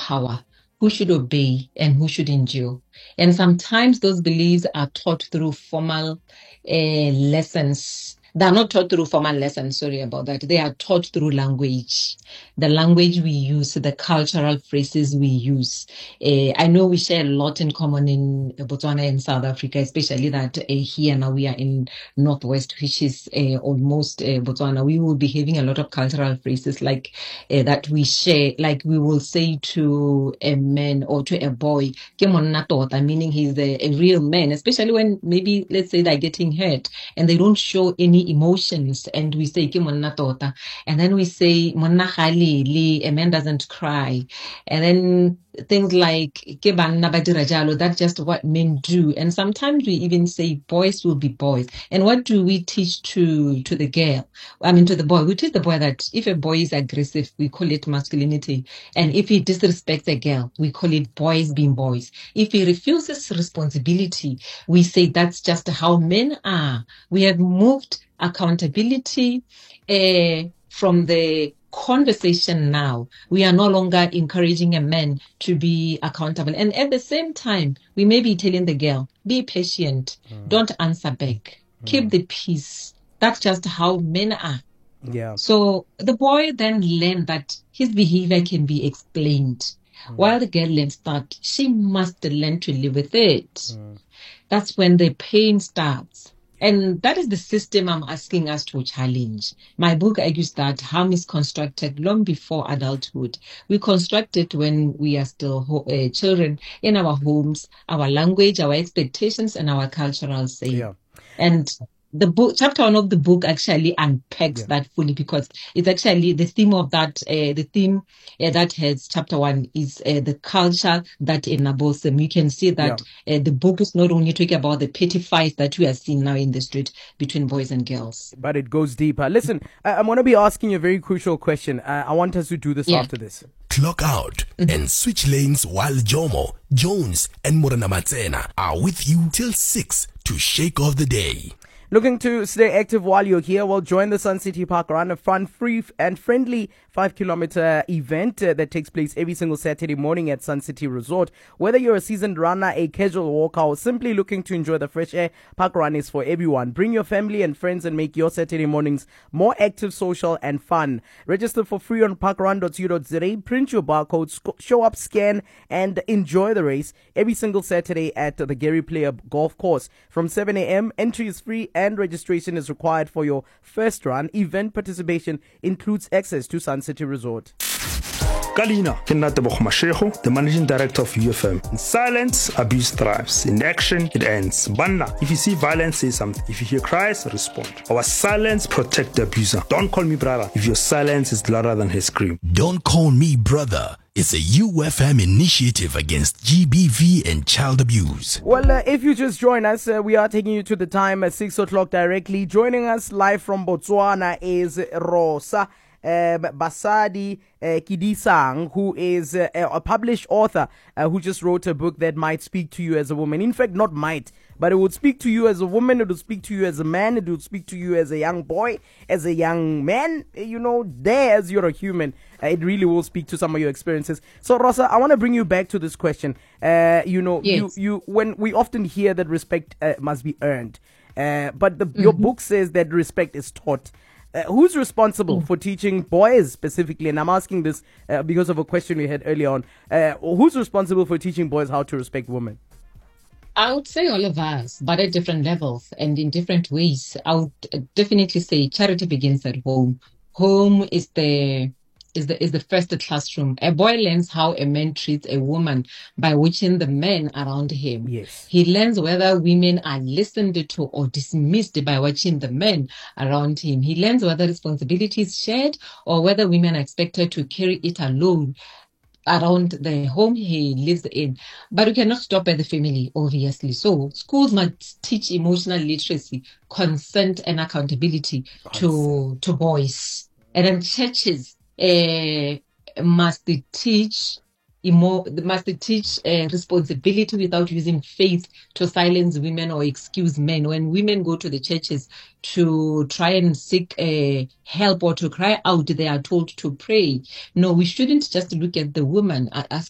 power, who should obey, and who should endure. And sometimes those beliefs are taught through formal lessons. They are not taught through formal lessons, sorry about that. They are taught through language. The language we use, the cultural phrases we use. I know we share a lot in common in Botswana and South Africa, especially that here now we are in Northwest, which is almost Botswana. We will be having a lot of cultural phrases like that we share, like we will say to a man or to a boy, "Ke monna tota," meaning he's a real man, especially when maybe, let's say, they're getting hurt and they don't show any emotions, and we say, "Ke monna tota," and then we say, "Monna galele," a man doesn't cry, and then things like "Ke banna ba dira jalo," that's just what men do. And sometimes we even say boys will be boys. And what do we teach to the girl? I mean, to the boy. We teach the boy that if a boy is aggressive, we call it masculinity. And if he disrespects a girl, we call it boys being boys. If he refuses responsibility, we say that's just how men are. We have moved accountability from the conversation now. We are no longer encouraging a man to be accountable. And at the same time, we may be telling the girl, be patient, don't answer back, keep the peace. That's just how men are. Yeah. So the boy then learned that his behavior can be explained, while the girl learns that she must learn to live with it. That's when the pain starts. And that is the system I'm asking us to challenge. My book argues that harm is constructed long before adulthood. We construct it when we are still children in our homes, our language, our expectations, and our cultural say. Yeah. And the book, chapter 1 of the book actually unpacks that fully, because it's actually the theme of that, the theme that has chapter 1 is the culture that enables them. You can see that the book is not only talking about the petty fights that we are seeing now in the street between boys and girls, but it goes deeper. Listen, I'm going to be asking you a very crucial question. I want us to do this after this. Clock out and switch lanes while Jomo, Jones, and Morena Matsena are with you till 6 to shake off the day. Looking to stay active while you're here? Well, join the Sun City Park Run, a fun, free and friendly 5-kilometer event that takes place every single Saturday morning at Sun City Resort. Whether you're a seasoned runner, a casual walker, or simply looking to enjoy the fresh air, Park Run is for everyone. Bring your family and friends and make your Saturday mornings more active, social, and fun. Register for free on parkrun.co.za. Print your barcode, show up, scan, and enjoy the race every single Saturday at the Gary Player Golf Course. From 7 a.m., entry is free and registration is required for your first run. Event participation includes access to Sun City Resort. Kalina, Kenatebo Mashego, the managing director of UFM. In silence, abuse thrives. In action, it ends. Banna, if you see violence, say something. If you hear cries, respond. Our silence protect the abuser. Don't call me brother if your silence is louder than his scream. Don't call me brother. It's a UFM initiative against GBV and child abuse. Well, if you just join us, we are taking you to the time at 6 o'clock directly. Joining us live from Botswana is Rosa Basadi Kidisang, who is a published author who just wrote a book that might speak to you as a woman. In fact, not might, but it would speak to you as a woman, it would speak to you as a man, it would speak to you as a young boy, as a young man, there as you're a human. It really will speak to some of your experiences. So, Rosa, I want to bring you back to this question. Yes. you when we often hear that respect must be earned, but your book says that respect is taught. Who's responsible for teaching boys specifically? And I'm asking this because of a question we had earlier on. Who's responsible for teaching boys how to respect women? I would say all of us, but at different levels and in different ways. I would definitely say charity begins at home. Home is the first classroom. A boy learns how a man treats a woman by watching the men around him. Yes. He learns whether women are listened to or dismissed by watching the men around him. He learns whether responsibility is shared or whether women are expected to carry it alone around the home he lives in. But we cannot stop at the family, obviously. So schools must teach emotional literacy, consent, and accountability to boys. And then churches must teach responsibility without using faith to silence women or excuse men. When women go to the churches to try and seek help or to cry out, they are told to pray. No, we shouldn't just look at the woman as